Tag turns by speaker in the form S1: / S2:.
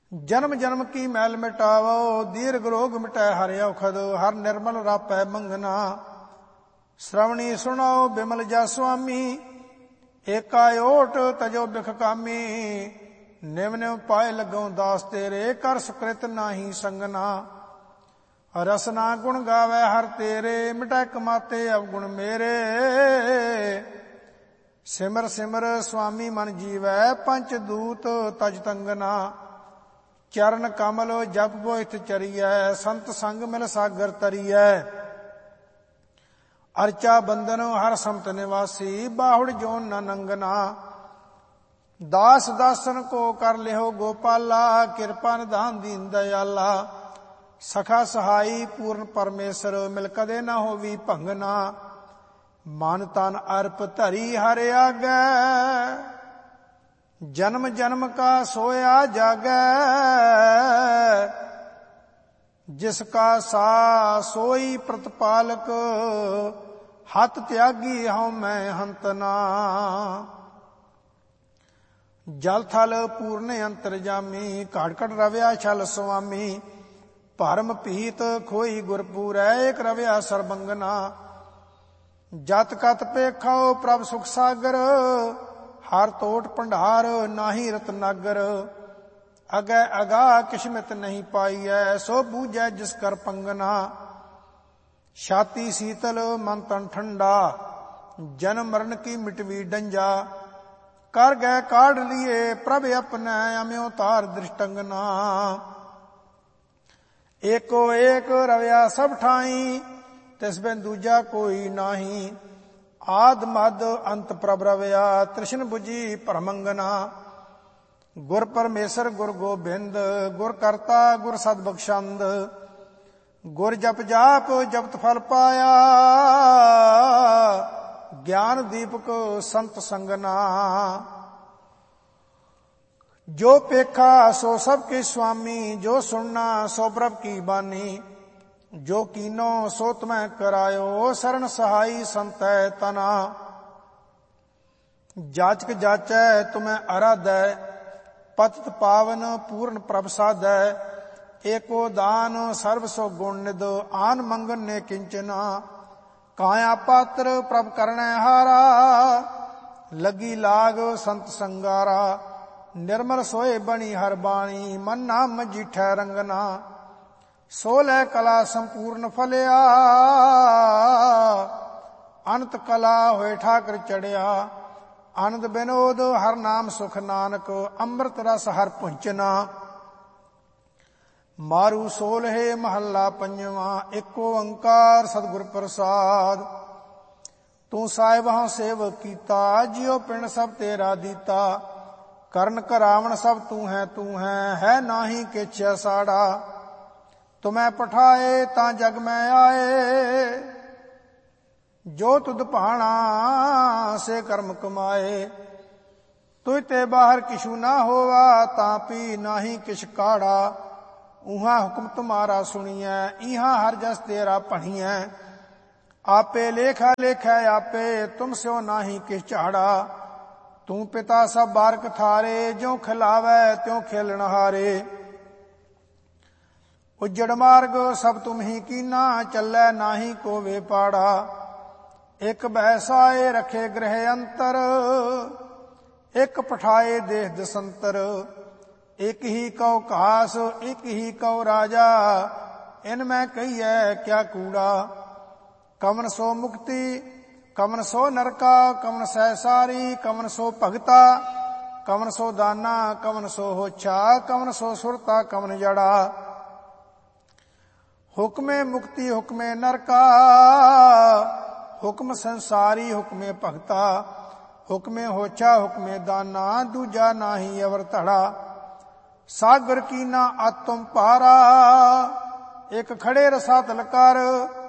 S1: जन्म जन्म की मैल मिटावो, दीर्घ रोग मिटै हर औखद, हर निर्मल रापै मंगना। श्रवणी सुनाओ बिमल जा स्वामी, एका ओट तजो बिख कामी। निव निव पाए लगो दास तेरे, कर सुकृत नाही संगना। रसना गुण गावे हर तेरे, मिटै कमाते अवगुण मेरे। सिमर सिमर स्वामी मन जीवै, पंच दूत तज तंगना। चरण कमल जप बोहित चरियै, संत संग मिल सागर तरियै। अर्चा बंदन हर समत निवासी, बाहुड़ जोन न नंगना। दास दासन को कर लिहो गोपाला, कृपा निधान दीन दयाला। सखा सहाई पूर्ण परमेश्वर, मिल कदे न होवी भंगना। मन तन अर्प धरी हर आगै, जन्म जन्म का सोया जागै। जिसका सा सोई प्रतिपालक, हत त्यागी हूं मैं हंतना। जल थल पूर्ण अंतरजामी, घट घट रव्या छल स्वामी। भरम पीत खोई गुरपूरै, एक रव्या सरबंगना। जत कत पेखाओ प्रभ सुख सागर, हर तोट भंडार नाही रतनागर। अगै अगा किशमित नहीं पाईऐ, सो बूझै जिस कर पंगना। छाती शीतल मन तन ठंडा, जन्म मरण की मिटवी डंजा। कर गए काढ़ लिए प्रभ अपने, अम्यो तार दृष्टंगना। एको एक रव्या सब ठाई, तिस बिन दूजा कोई नाही। आद मद अंत प्रभ रव्या, तृष्ण बुझी परमंगना। गुर परमेश्वर गुर गोबिंद, गुर करता गुर सद बख्शंद। गुर जप जाप जपत फल पाया, ज्ञान दीपक संत संगना। जो पेखा सो सब के स्वामी, जो सुनना सो प्रभ की बानी। जो कीनो सो तुम्हें करायो, शरण सहाई संत है तना। जाचक जाचै तुम्हें आराधै, पतित पावन पूर्ण प्रभ साधै। एको दान सर्व सो गुण निध, आन मंगन ने किंचना। काया पात्र प्रभ करनै हारा, लगी लाग संत संगारा। निर्मल सोए बणी हर बाणी, मन नाम जीठै रंगना। सोलह कला संपूर्ण फलिया, अनंत कला होए ठाकर चढ़िया। आनंद विनोद हर नाम सुख नानक, अमृत रस हर पुंचना। मारू सोलहे महला पंजवा, एको ओंकार सतगुर प्रसाद। तू साहिब हाँ सेवक कीता, जियो पिंड सब तेरा दीता। करण करावण सब तू है नाही किछ साड़ा। तुम्हें पठाए ता जग में आए, जो तुद भाणा से कर्म कमाए। तुझ ते बाहर किछु ना होवा, तापी नाही किछ काढ़ा। ऊहा हुक्म तुम्हारा सुनिए, इहा हर जस तेरा पढ़िए। आपे लेखा लेखै आपे, तुम स्यो नाही किछ झाड़ा। तू पिता सब बारक थारे, ज्यों खिलावै त्यों खेलन हारे। उजड़ मार्ग सब तुम ही कीना, चलै नाही को वे पाड़ा। एक बहसाए रखे गृह अंतर, एक पठाए देह दसंतर। एक ही कौ कास एक ही कौ राजा, इनमें कहिए क्या कूड़ा। कवन सो मुक्ति कवन सो नरका, कवन सहसारी कवन सो भगता। कवन सो दाना कवन सो होछा, कवन सो सुरता कवन जड़ा। हुक्मे मुक्ति हुक्मे नरका, हुक्म संसारी हुक्मे भगता। हुक्मे होछा हुक्मे दाना, दूजा नाही अवर धड़ा। सागर कीना आतुम पारा, एक खड़े रसा तलकार।